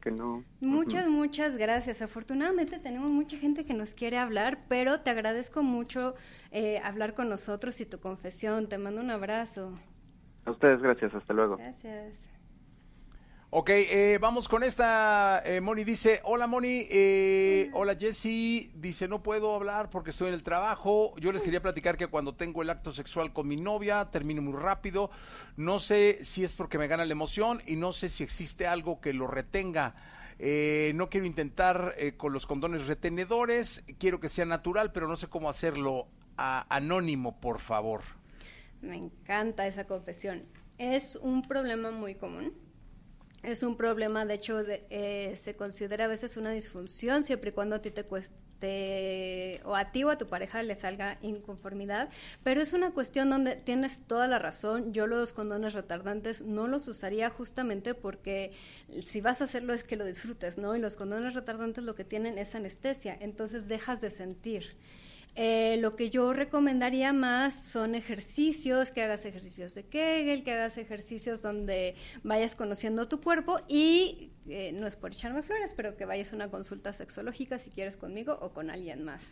que no. Muchas gracias. Afortunadamente tenemos mucha gente que nos quiere hablar, pero te agradezco mucho hablar con nosotros y tu confesión. Te mando un abrazo. A ustedes, gracias. Hasta luego. Gracias. Ok, vamos con esta. Moni dice, hola Moni, hola Jessy, dice, no puedo hablar porque estoy en el trabajo. Yo les quería platicar que cuando tengo el acto sexual con mi novia, termino muy rápido. No sé si es porque me gana la emoción y no sé si existe algo que lo retenga. No quiero intentar con los condones retenedores, quiero que sea natural, pero no sé cómo hacerlo. Anónimo, por favor. Me encanta esa confesión. Es un problema muy común. Es un problema, de hecho, se considera a veces una disfunción, siempre y cuando a ti te cueste, o a ti o a tu pareja le salga inconformidad, pero es una cuestión donde tienes toda la razón. Yo los condones retardantes no los usaría justamente porque si vas a hacerlo es que lo disfrutes, ¿no? Y los condones retardantes lo que tienen es anestesia, entonces dejas de sentir. Lo que yo recomendaría más son ejercicios, que hagas ejercicios de Kegel, que hagas ejercicios donde vayas conociendo tu cuerpo y no es por echarme flores, pero que vayas a una consulta sexológica si quieres conmigo o con alguien más.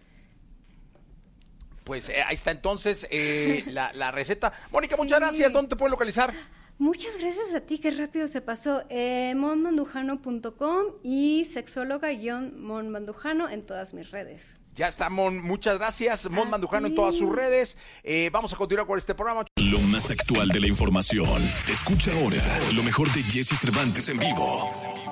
Pues ahí está entonces la receta. Mónica, muchas gracias. ¿Dónde te puedo localizar? Muchas gracias a ti, qué rápido se pasó. monmandujano.com y sexóloga-monmandujano en todas mis redes. Ya está, Mon, muchas gracias. Mon Mandujano en todas sus redes. Vamos a continuar con este programa. Lo más actual de la información. Escucha ahora lo mejor de Jessy Cervantes en vivo.